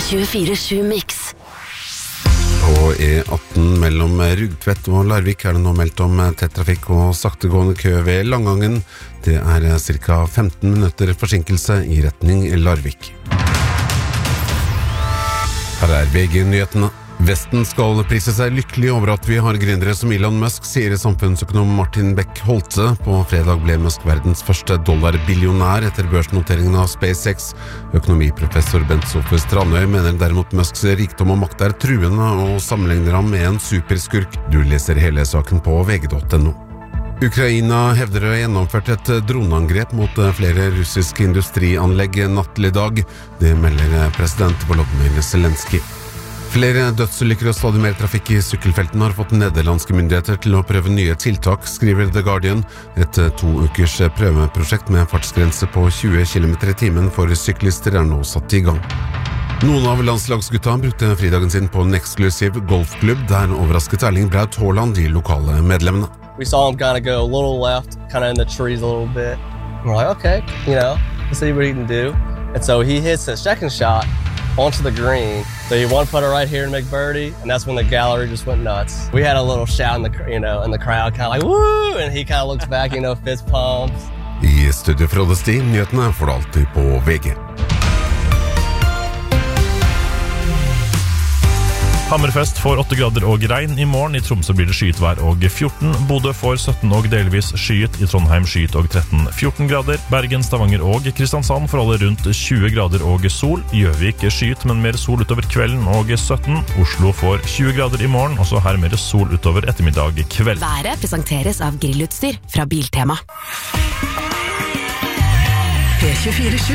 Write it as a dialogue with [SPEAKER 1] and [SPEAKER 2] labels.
[SPEAKER 1] 24/7 Mix.
[SPEAKER 2] På E18 mellom Rugtvedt og Larvik det nå meldt om tett trafikk og saktegående kø ved Langangen. Det ca. 15 minutter forsinkelse i retning Larvik. Her VG-nyhetene. Vesten skal prise seg lykkelig over at vi har gründere som Elon Musk, sier samfunnsøkonom Martin Beck-Holtze. På fredag ble Musk verdens første dollarbillionær etter børsnoteringen av SpaceX. Økonomiprofessor Bent Sofie Strandøy mener derimot Musks rikdom og makt truende og sammenligner ham med en superskurk. Du leser hele saken på vg.no. Ukraina hevder å ha gjennomført et droneangrep mot flere russiske industrianlegg nattlig dag. Det melder president Volodymyr Zelenskyj. Flere dødsulykker og stadig mer trafikk i sykkelfeltene har fått nederlandske myndigheter til å prøve nye tiltak, skriver The Guardian. Et 2 ukers prøveprosjekt med fartsgrense på 20 km i timen for syklister nå satt i gang. Noen av landslagsgutta brukte fridagen sin på en eksklusiv golfklubb, der overrasket Erling Braut Haaland de lokale medlemmene.
[SPEAKER 3] We saw him kind of go a little left, kind of in the trees a little bit. We're like, okay, let's see what he can do. And so he hits a second shot onto the green. So he one putter right here to make birdie, and that's when the gallery just went nuts. We had a little shout in the crowd, kind of like woo, and he kind of looks back, fist pumps.
[SPEAKER 2] I studio fra Oddesti, nyhetene får du alltid på VG.
[SPEAKER 4] Hammerfest får 8 grader og regn i morgen. I Tromsø blir det skyet vær og 14. Bodø får 17 og delvis skyet. I Trondheim skyet og 13-14 grader. Bergen, Stavanger og Kristiansand får alle rundt 20 grader og sol. Gjøvik skyet, men mer sol utover kvelden og 17. Oslo får 20 grader i morgen, og så her mer sol utover ettermiddag kveld.
[SPEAKER 1] Været presenteres av grillutstyr fra Biltema. P24/7